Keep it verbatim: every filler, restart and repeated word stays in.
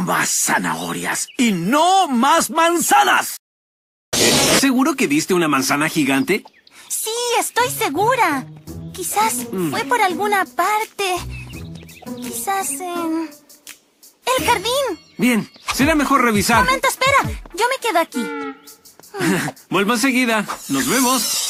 más zanahorias y no más manzanas. ¿Seguro que viste una manzana gigante? Sí, estoy segura. Quizás Mm. fue por alguna parte. Quizás en... ¡el jardín! Bien, será mejor revisar. ¡Momento, espera! Yo me quedo aquí. Vuelvo enseguida. Nos vemos.